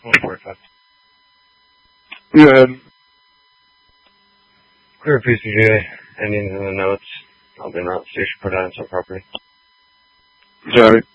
145. Go ahead. Clear PCJ. Endings in the notes. I'll be not station put on some property. Sorry.